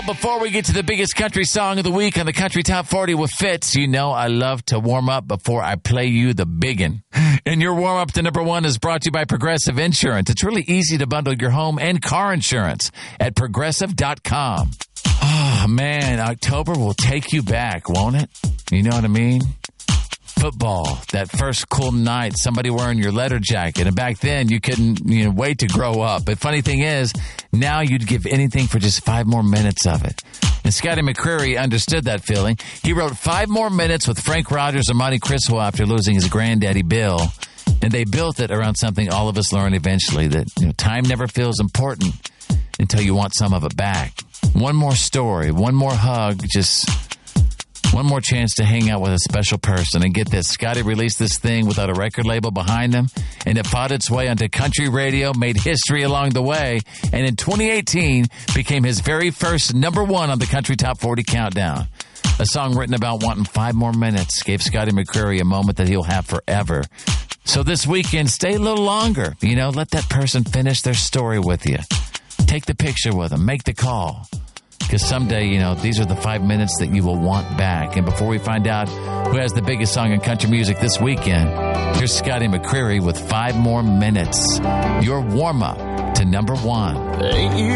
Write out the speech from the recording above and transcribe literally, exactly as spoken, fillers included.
before we get to the biggest country song of the week on the Country Top forty with Fitz, you know I love to warm up before I play you the biggin'. And your warm up to number one is brought to you by Progressive Insurance. It's really easy to bundle your home and car insurance at progressive dot com. Oh, man, October will take you back, won't it? You know what I mean? Football, that first cool night, somebody wearing your letter jacket. And back then, you couldn't you know, wait to grow up. But funny thing is, now you'd give anything for just five more minutes of it. And Scotty McCreery understood that feeling. He wrote Five More Minutes with Frank Rogers and Monty Criswell after losing his granddaddy, Bill. And they built it around something all of us learn eventually, that you know, time never feels important until you want some of it back. One more story, one more hug, just one more chance to hang out with a special person. And get this, Scotty released this thing without a record label behind him, and it fought its way onto country radio, made history along the way, and in twenty eighteen became his very first number one on the Country Top forty Countdown. A song written about wanting five more minutes gave Scotty McCreery a moment that he'll have forever. So this weekend, stay a little longer. You know, let that person finish their story with you. Take the picture with them. Make the call. Because someday, you know, these are the five minutes that you will want back. And before we find out who has the biggest song in country music this weekend, here's Scotty McCreery with Five More Minutes. Your warm-up to number one. Ain't you